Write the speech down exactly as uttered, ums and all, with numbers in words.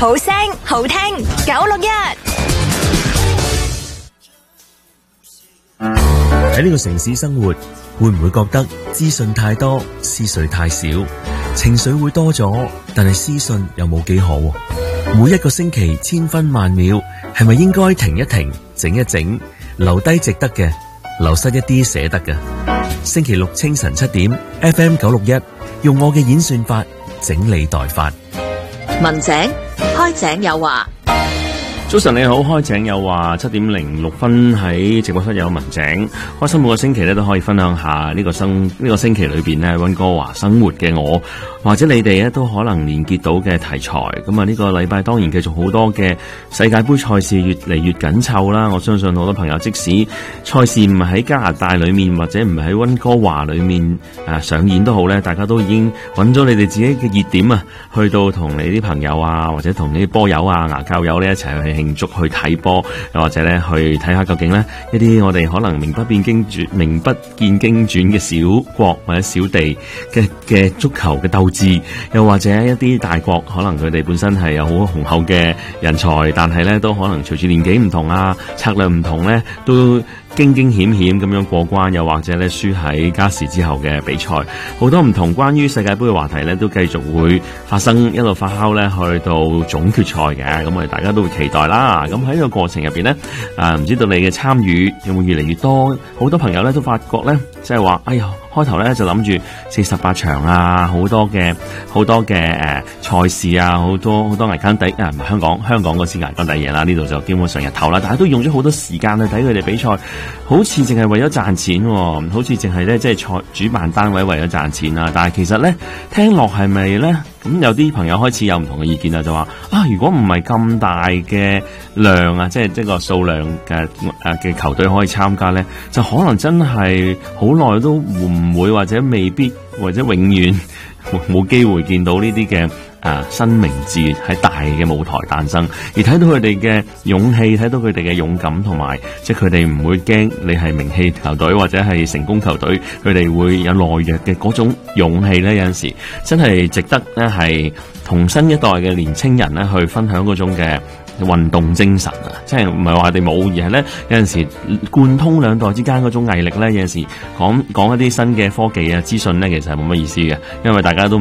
好聲好聽九六一。 喺呢個城市生活，會唔會覺得資訊太多，思緒太少？情緒會多咗，但係思訊又冇幾好。每一個星期千分萬秒，係咪應該停一停，整一整，留低值得嘅，流失一啲捨得嘅？星期六清晨七點 ，F M 九六一，用我嘅演算法整理代發。 文井開井有話。 早晨你好，開井有話，七點零六分喺直播室有文井，開心每個星期咧都可以分享下呢個生呢、呢個星期裏邊咧溫哥華生活嘅我，或者你哋咧都可能連結到嘅題材。咁啊呢個禮拜當然繼續好多嘅世界盃賽事越嚟越緊湊啦。我相信好多朋友即使賽事唔係喺加拿大裏面或者唔係喺溫哥華裏面啊上演都好咧，大家都已經揾咗你哋自己嘅熱點啊，去到同你啲朋友啊或者同你啲波友啊牙教友咧一齊去慶祝去睇波，又或者咧去睇下究竟咧一啲我哋可能名不見經傳、名不見經傳嘅小國或者小地嘅嘅足球嘅鬥志，又或者一啲大國可能佢哋本身係有好雄厚嘅人才，但係咧都可能隨住年紀唔同啊、策略唔同咧，都驚驚險險咁樣過關，又或者咧輸喺加時之後嘅比賽，好多唔同關於世界盃嘅話題咧都繼續會發生，一路發酵咧去到總決賽嘅，咁我哋大家都會期待啦。咁喺呢個過程入邊咧，啊唔知道你嘅參與有冇越嚟越多？好多朋友咧都發覺咧，即係話，哎呀，開頭咧就諗住四十八場啊，好多嘅好多嘅誒賽事啊，好多好多危艱底啊，唔係香港香港嗰次危艱底嘢啦，呢度就基本上日頭啦，大家都用咗好多時間去睇佢哋比賽。好似淨係為咗賺錢，好似淨係咧即係賽主辦單位為咗賺錢啊！但係其實咧聽落係咪咧？咁有啲朋友開始有唔同嘅意見啦，就話啊，如果唔係咁大嘅量啊，即係即係個數量嘅誒嘅球隊可以參加咧，就可能真係好耐都唔會或者未必或者永遠冇機會見到呢啲嘅。啊！新名字喺大嘅舞台誕生，而睇到佢哋嘅勇氣，睇到佢哋嘅勇敢，同埋即係佢哋唔會驚你係名氣球隊或者係成功球隊，佢哋會有懦弱嘅嗰種勇氣咧。有陣時真係值得咧，係同新一代嘅年青人咧去分享嗰種嘅運動精神啊！即係唔係話佢哋冇，而係咧有陣時貫通兩代之間嗰種毅力咧，有陣時講講一啲新嘅科技啊資訊咧，其實係冇乜意思嘅，因為大家都